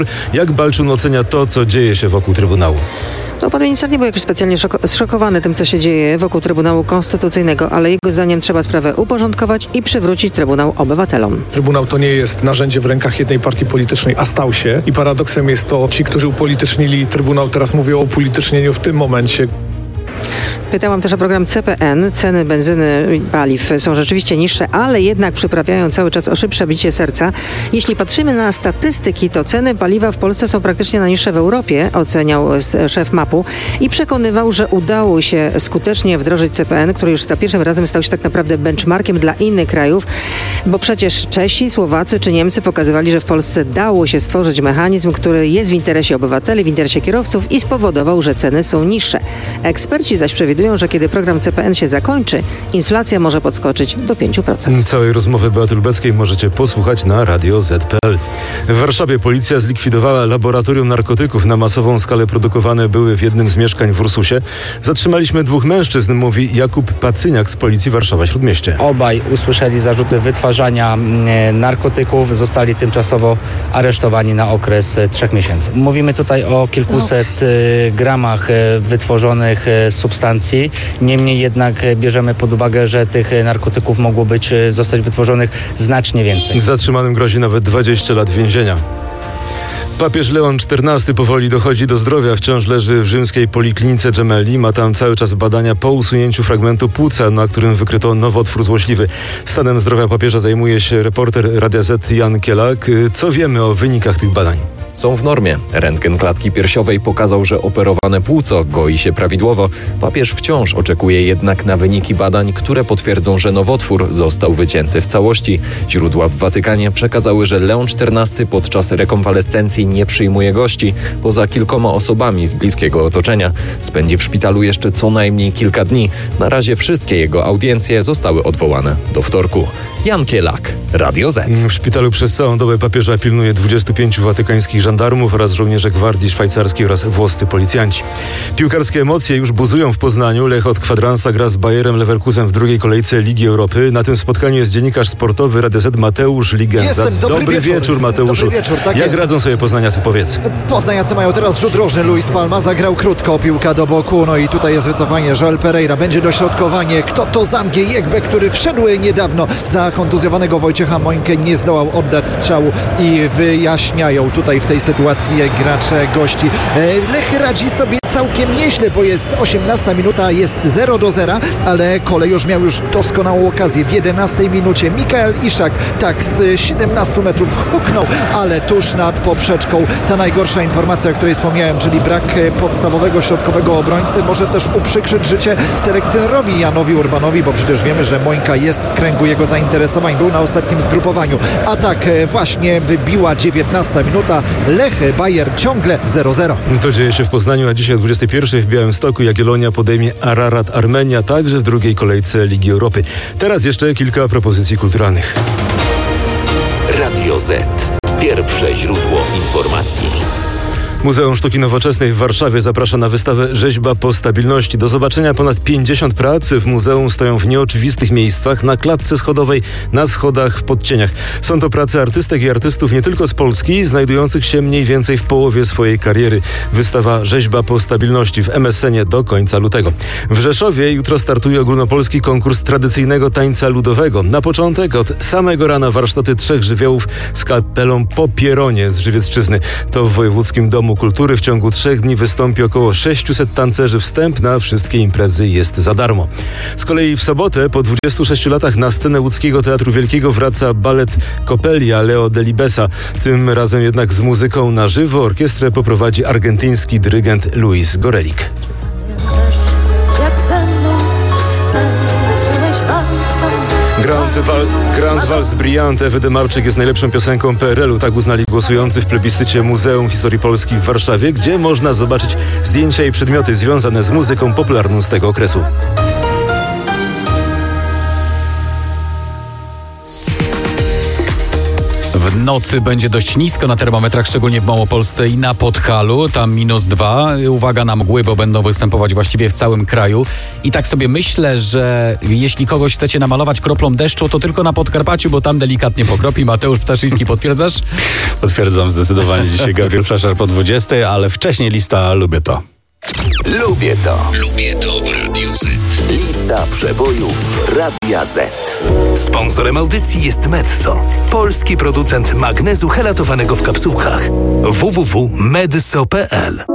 Jak Balczun ocenia to, co dzieje się wokół Trybunału? Pan minister nie był jakoś specjalnie zszokowany tym, co się dzieje wokół Trybunału Konstytucyjnego, ale jego zdaniem trzeba sprawę uporządkować i przywrócić Trybunał obywatelom. Trybunał to nie jest narzędzie w rękach jednej partii politycznej, a stał się. I paradoksem jest to, ci, którzy upolitycznili Trybunał, teraz mówią o upolitycznieniu w tym momencie. Pytałam też o program CPN. Ceny benzyny i paliw są rzeczywiście niższe, ale jednak przyprawiają cały czas o szybsze bicie serca. Jeśli patrzymy na statystyki, to ceny paliwa w Polsce są praktycznie najniższe w Europie, oceniał szef MAP-u i przekonywał, że udało się skutecznie wdrożyć CPN, który już za pierwszym razem stał się tak naprawdę benchmarkiem dla innych krajów, bo przecież Czesi, Słowacy czy Niemcy pokazywali, że w Polsce dało się stworzyć mechanizm, który jest w interesie obywateli, w interesie kierowców i spowodował, że ceny są niższe. Eksperci zaś przewidują, że kiedy program CPN się zakończy, inflacja może podskoczyć do 5%. Całej rozmowy Beaty Lubeckiej możecie posłuchać na Radio Z.pl. W Warszawie policja zlikwidowała laboratorium narkotyków. Na masową skalę produkowane były w jednym z mieszkań w Ursusie. Zatrzymaliśmy 2 mężczyzn, mówi Jakub Pacyniak z Policji Warszawa-Śródmieście. Obaj usłyszeli zarzuty wytwarzania narkotyków. Zostali tymczasowo aresztowani na okres 3 miesięcy. Mówimy tutaj o kilkuset gramach wytworzonych substancji. Niemniej jednak bierzemy pod uwagę, że tych narkotyków mogło zostać wytworzonych znacznie więcej. Zatrzymanym grozi nawet 20 lat więzienia. Papież Leon XIV powoli dochodzi do zdrowia. Wciąż leży w rzymskiej poliklinice Gemelli. Ma tam cały czas badania po usunięciu fragmentu płuca, na którym wykryto nowotwór złośliwy. Stanem zdrowia papieża zajmuje się reporter Radia Z Jan Kielak. Co wiemy o wynikach tych badań? Są w normie. Rentgen klatki piersiowej pokazał, że operowane płuco goi się prawidłowo. Papież wciąż oczekuje jednak na wyniki badań, które potwierdzą, że nowotwór został wycięty w całości. Źródła w Watykanie przekazały, że Leon XIV podczas rekonwalescencji nie przyjmuje gości. Poza kilkoma osobami z bliskiego otoczenia spędzi w szpitalu jeszcze co najmniej kilka dni. Na razie wszystkie jego audiencje zostały odwołane do wtorku. Jan Kielak, Radio Z. W szpitalu przez całą dobę papieża pilnuje 25 watykańskich żandarmów oraz żołnierze gwardii szwajcarskiej oraz włoscy policjanci. Piłkarskie emocje już buzują w Poznaniu. Lech od kwadransa gra z Bayerem Leverkusen w drugiej kolejce Ligi Europy. Na tym spotkaniu jest dziennikarz sportowy Radia Z Mateusz Ligenza. Dobry wieczór, Mateuszu. Dobry wieczór, tak jak jest. radzą sobie poznaniacy, powiedz? Poznaniacy mają teraz rzut rożny. Luis Palma zagrał krótko, piłka do boku. No i tutaj jest wycofanie. Joel Pereira, będzie dośrodkowanie. Kto to zamknie? Jekbe, który wszedł niedawno za kontuzjowanego Wojciecha Mońkę, nie zdołał oddać strzału i wyjaśniają tutaj w tej sytuacji gracze gości. Lech radzi sobie całkiem nieźle, bo jest 18 minuta, jest 0-0, ale Kolejorz miał już doskonałą okazję w 11 minucie. Mikael Iszak tak z 17 metrów huknął, ale tuż nad poprzeczką. Ta najgorsza informacja, o której wspomniałem, czyli brak podstawowego środkowego obrońcy, może też uprzykrzyć życie selekcjonerowi Janowi Urbanowi, bo przecież wiemy, że Mońka jest w kręgu jego zainteresowań, był na ostatnim zgrupowaniu. A tak właśnie wybiła 19 minuta. Lech, Bayer ciągle 0-0. To dzieje się w Poznaniu, a dzisiaj o 21 w Białymstoku Jagiellonia podejmie Ararat Armenia, także w drugiej kolejce Ligi Europy. Teraz jeszcze kilka propozycji kulturalnych. Radio Z. Pierwsze źródło informacji. Muzeum Sztuki Nowoczesnej w Warszawie zaprasza na wystawę Rzeźba po stabilności. Do zobaczenia ponad 50 prac w muzeum stoją w nieoczywistych miejscach, na klatce schodowej, na schodach, w podcieniach. Są to prace artystek i artystów nie tylko z Polski, znajdujących się mniej więcej w połowie swojej kariery. Wystawa Rzeźba po stabilności w MSN-ie do końca lutego. W Rzeszowie jutro startuje ogólnopolski konkurs tradycyjnego tańca ludowego. Na początek od samego rana warsztaty 3 żywiołów z kapelą Po Pieronie z Żywiecczyzny. To w Wojewódzkim Domu Kultury w ciągu 3 dni wystąpi około 600 tancerzy. Wstęp na wszystkie imprezy jest za darmo. Z kolei w sobotę po 26 latach na scenę łódzkiego Teatru Wielkiego wraca balet Coppelia Leo Delibesa. Tym razem jednak z muzyką na żywo. Orkiestrę poprowadzi argentyński dyrygent Luis Gorelik. Grand Vals Brillante Ewy Demarczyk jest najlepszą piosenką PRL-u. Tak uznali głosujący w plebiscycie Muzeum Historii Polski w Warszawie, gdzie można zobaczyć zdjęcia i przedmioty związane z muzyką popularną z tego okresu. W W nocy będzie dość nisko na termometrach, szczególnie w Małopolsce i na Podhalu, tam -2. Uwaga na mgły, bo będą występować właściwie w całym kraju. I tak sobie myślę, że jeśli kogoś chcecie namalować kroplą deszczu, to tylko na Podkarpaciu, bo tam delikatnie pokropi. Mateusz Ptaszyński, potwierdzasz? Potwierdzam zdecydowanie. Dzisiaj Gabriel Fleischer po 20, ale wcześniej lista Lubię to. Lubię to. Lubię to w Radiu Z. Lista przebojów Radia Z. Sponsorem audycji jest Medzo, polski producent magnezu helatowanego w kapsułkach. www.medzo.pl